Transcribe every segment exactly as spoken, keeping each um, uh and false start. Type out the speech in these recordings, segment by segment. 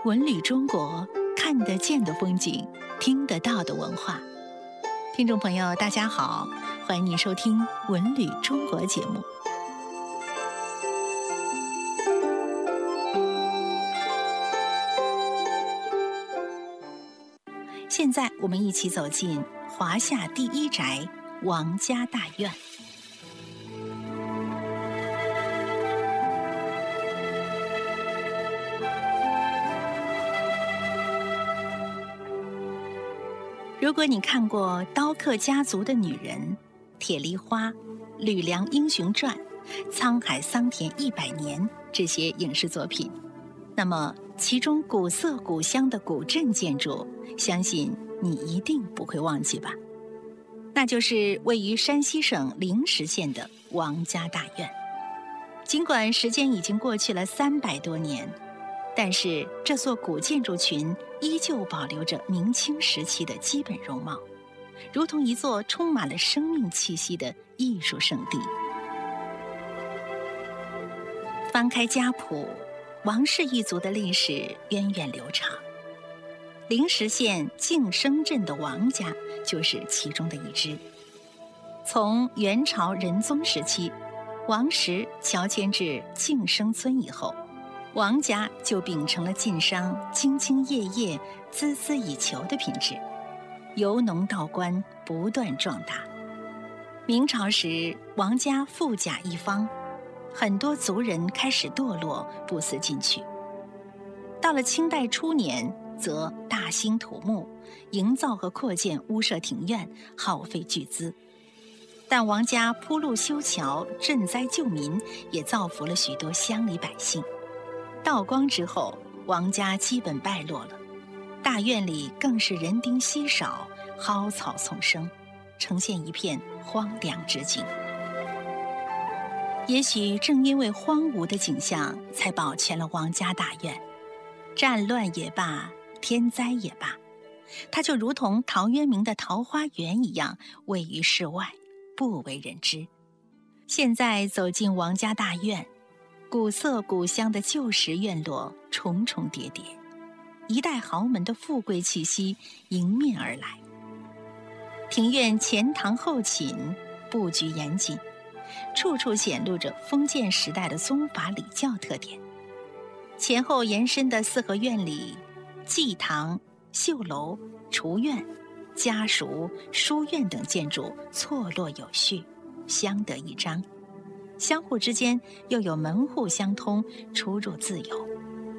文旅中国，看得见的风景，听得到的文化。听众朋友，大家好，欢迎你收听《文旅中国》节目。现在我们一起走进华夏第一宅王家大院。如果你看过《刀客家族的女人》《铁梨花》《吕梁英雄传》《沧海桑田一百年》这些影视作品，那么其中古色古香的古镇建筑，相信你一定不会忘记吧？那就是位于山西省灵石县的王家大院。尽管时间已经过去了三百多年，但是这座古建筑群依旧保留着明清时期的基本容貌，如同一座充满了生命气息的艺术圣地。翻开家谱，王氏一族的历史源远流长，灵石县晋升镇的王家就是其中的一支。从元朝仁宗时期，王石乔迁至晋升村以后，王家就秉承了晋商兢兢业业、孜孜以求的品质，由农到官不断壮大。明朝时，王家富甲一方，很多族人开始堕落，不思进取。到了清代初年，则大兴土木，营造和扩建屋舍庭院，耗费巨资。但王家铺路修桥、赈灾救民，也造福了许多乡里百姓。道光之后，王家基本败落了，大院里更是人丁稀少，蒿草丛生，呈现一片荒凉之景。也许正因为荒芜的景象，才保全了王家大院。战乱也罢，天灾也罢，它就如同陶渊明的桃花源一样，位于世外，不为人知。现在走进王家大院，古色古香的旧时院落重重叠叠，一代豪门的富贵气息迎面而来。庭院前堂后寝，布局严谨，处处显露着封建时代的宗法礼教特点。前后延伸的四合院里，祭堂、绣楼、厨院、家塾、书院等建筑错落有序，相得益彰，相互之间又有门户相通，出入自由。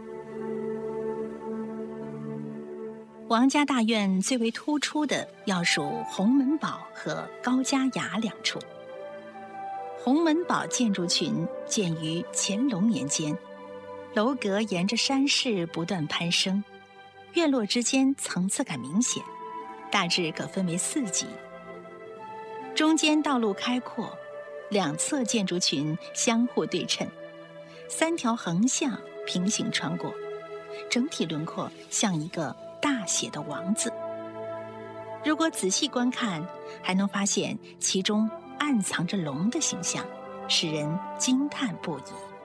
王家大院最为突出的要数红门堡和高家崖两处。红门堡建筑群建于乾隆年间，楼阁沿着山势不断攀升，院落之间层次感明显，大致可分为四级。中间道路开阔，两侧建筑群相互对称，三条横向平行穿过，整体轮廓像一个大写的王字。如果仔细观看，还能发现其中暗藏着龙的形象，使人惊叹不已。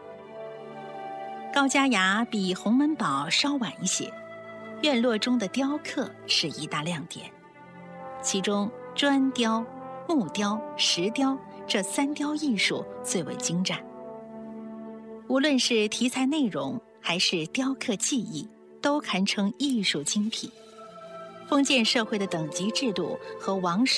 高家崖比红门堡稍晚一些，院落中的雕刻是一大亮点，其中砖雕、木雕、石雕这三雕艺术最为精湛。无论是题材内容还是雕刻技艺，都堪称艺术精品。封建社会的等级制度和王室